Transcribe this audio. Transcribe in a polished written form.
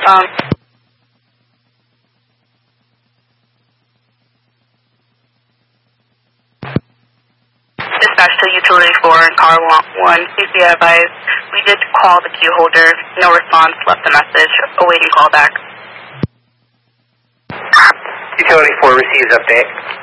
Dispatch to Utility 4 and Car 1. Please be advised, we did call the queue holder. No response, left a message, awaiting callback. Utility 4 receives update.